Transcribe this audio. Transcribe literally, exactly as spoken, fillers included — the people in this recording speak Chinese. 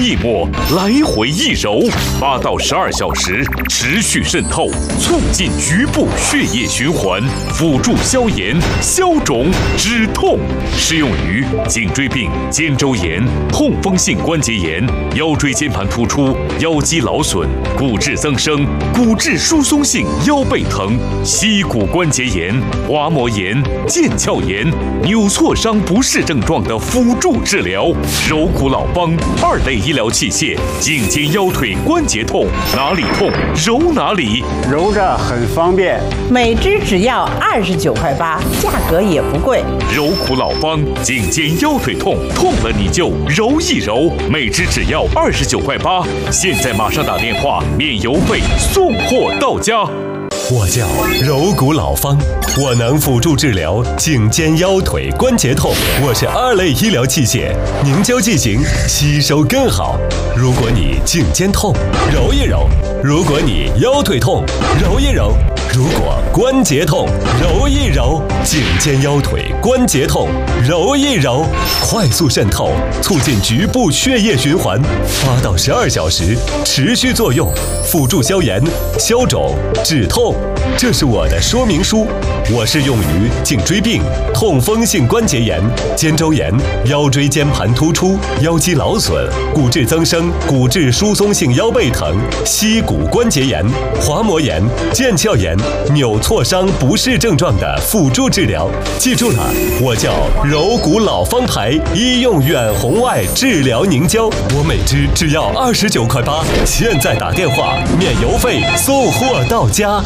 一抹，来回一揉，八到十二小时持续渗透，促进局部血液循环，辅助消炎、消肿、止痛。适用于颈椎病、肩周炎、痛风性关节炎、腰椎间盘突出、腰肌劳损、骨质增生、骨质疏松性腰背疼、膝骨关节炎、滑膜炎、腱鞘炎、扭挫伤不适症状的辅助治疗。柔骨老帮二类医疗器械，颈肩腰腿关节痛，哪里痛揉哪里， 揉着很方便。 每支只要二十九块八，价格也不贵。 柔骨老帮颈肩腰腿痛，痛了你就揉一揉，每支只要二十九块八。现在马上打电话，免邮费，送货到家。 我叫柔骨老方，我能辅助治疗颈肩腰腿关节痛。我是二类医疗器械，凝胶剂型，吸收更好。如果你颈肩痛，揉一揉；如果你腰腿痛，揉一揉；如果关节痛，揉一揉。颈肩腰腿关节痛，揉一揉，快速渗透，促进局部血液循环，八到十二小时持续作用，辅助消炎、消肿、止痛。这是我的说明书，我适用于颈椎病、痛风性关节炎、肩周炎、腰椎间盘突出、腰肌劳损、骨质增生、骨质疏松性腰背疼、膝骨关节炎、滑膜炎、腱鞘炎、扭挫伤不适症状的辅助治疗。记住了，我叫柔骨老方牌医用远红外治疗凝胶，我每支只要二十九块八，现在打电话免邮费，送货到家。